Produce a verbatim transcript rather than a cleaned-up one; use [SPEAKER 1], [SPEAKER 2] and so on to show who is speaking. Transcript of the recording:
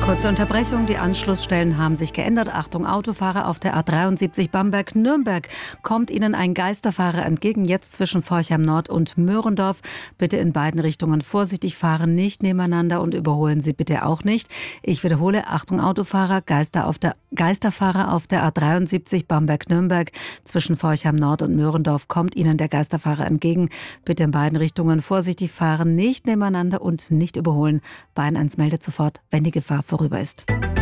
[SPEAKER 1] Kurze Unterbrechung, die Anschlussstellen haben sich geändert. Achtung, Autofahrer auf der A dreiundsiebzig Bamberg-Nürnberg. Kommt Ihnen ein Geisterfahrer entgegen, jetzt zwischen Forchheim Nord und Möhrendorf. Bitte in beiden Richtungen vorsichtig fahren, nicht nebeneinander und überholen Sie bitte auch nicht. Ich wiederhole, Achtung Autofahrer, Geister auf der, Geisterfahrer auf der A dreiundsiebzig Bamberg-Nürnberg. Zwischen Forchheim Nord und Möhrendorf kommt Ihnen der Geisterfahrer entgegen. Bitte in beiden Richtungen vorsichtig fahren, nicht nebeneinander und nicht überholen. Bayern eins meldet sofort, wenn die Gefahr vorüber ist.